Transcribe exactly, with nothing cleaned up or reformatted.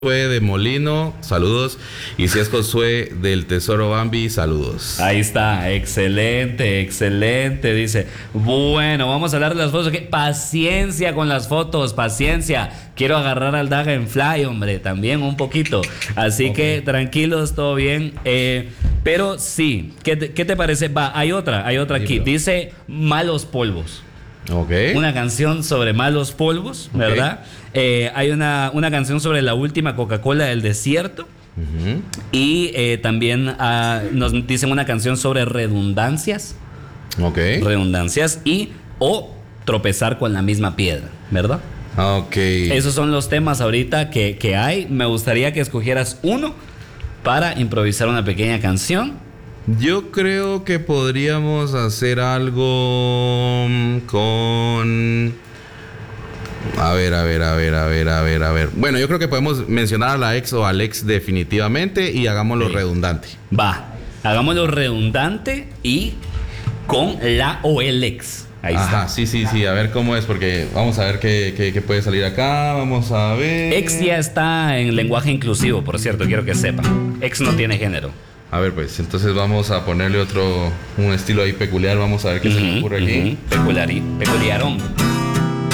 Josué de Molino, saludos. Y si es Josué del Tesoro Bambi, saludos. Ahí está, excelente, excelente. Dice, bueno, vamos a hablar de las fotos. ¿Qué? Paciencia con las fotos, paciencia. Quiero agarrar al Daga en Fly, hombre, también un poquito. Así okay. que tranquilos, todo bien. Eh, pero sí, ¿qué te, ¿qué te parece? Va, hay otra, hay otra aquí. Dice Malos Polvos. Okay. Una canción sobre malos polvos, ¿verdad? Okay. Eh, hay una, una canción sobre la última Coca-Cola del desierto. Uh-huh. Y eh, también uh, nos dicen una canción sobre redundancias. Ok. Redundancias y o tropezar con la misma piedra, ¿verdad? Ok. Esos son los temas ahorita que, que hay. Me gustaría que escogieras uno para improvisar una pequeña canción. Yo creo que podríamos hacer algo con... A ver, a ver, a ver, a ver, a ver, a ver. Bueno, yo creo que podemos mencionar a la ex o al ex definitivamente y hagámoslo sí. redundante. Va, hagámoslo redundante y con la o el ex. Ahí Ajá, está. Sí, sí, sí, a ver cómo es, porque vamos a ver qué, qué, qué puede salir acá, vamos a ver... Ex ya está en lenguaje inclusivo, por cierto, quiero que sepan. Ex no tiene género. A ver, pues, entonces vamos a ponerle otro, un estilo ahí peculiar, vamos a ver qué uh-huh, se me ocurre aquí. Uh-huh. Peculiar, peculiarón.